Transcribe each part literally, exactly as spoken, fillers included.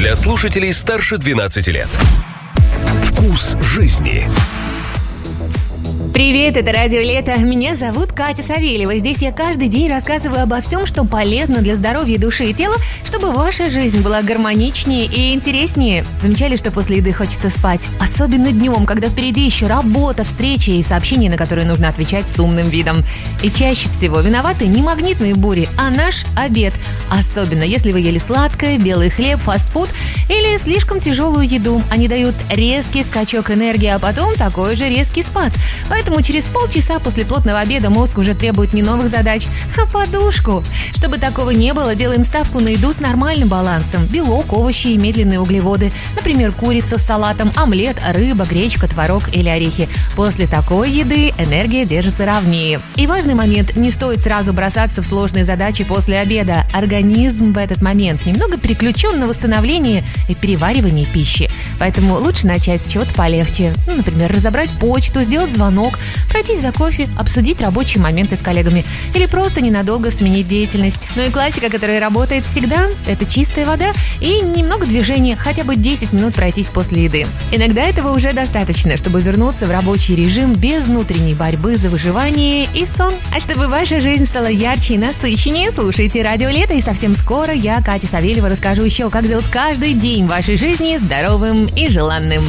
для слушателей старше двенадцати лет. Вкус жизни. Привет, это Радио Лето. Меня зовут Катя Савельева. Здесь я каждый день рассказываю обо всем, что полезно для здоровья души и тела, чтобы ваша жизнь была гармоничнее и интереснее. Замечали, что после еды хочется спать? Особенно днем, когда впереди еще работа, встречи и сообщения, на которые нужно отвечать с умным видом. И чаще всего виноваты не магнитные бури, а наш обед. Особенно, если вы ели сладкое, белый хлеб, фастфуд или слишком тяжелую еду. Они дают резкий скачок энергии, а потом такой же резкий спад. Поэтому через полчаса после плотного обеда мозг уже требует не новых задач, а подушку. Чтобы такого не было, делаем ставку на еду с нормальным балансом. Белок, овощи и медленные углеводы. Например, курица с салатом, омлет, рыба, гречка, творог или орехи. После такой еды энергия держится ровнее. И важный момент – не стоит сразу бросаться в сложные задачи после обеда. Организм в этот момент немного переключен на восстановление и переваривание пищи. Поэтому лучше начать с чего-то полегче. Ну, например, разобрать почту, сделать звонок, пройтись за кофе, обсудить рабочие моменты с коллегами или просто ненадолго сменить деятельность. Ну и классика, которая работает всегда – это чистая вода и немного движения, хотя бы десять минут пройтись после еды. Иногда этого уже достаточно, чтобы вернуться в рабочий режим без внутренней борьбы за выживание и сон. А чтобы ваша жизнь стала ярче и насыщеннее, слушайте Радио Лето, и совсем скоро я, Катя Савельева, расскажу еще, как сделать каждый день вашей жизни здоровым и желанным.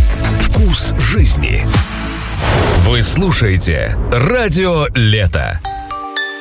Вкус жизни. Вы слушаете Радио Лето.